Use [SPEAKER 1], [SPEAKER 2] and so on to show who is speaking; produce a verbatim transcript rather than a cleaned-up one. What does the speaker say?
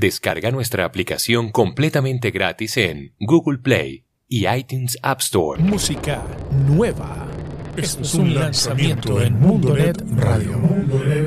[SPEAKER 1] Descarga nuestra aplicación completamente gratis en Google Play y iTunes App Store.
[SPEAKER 2] Música nueva. Esto es un lanzamiento en Mundonet Radio.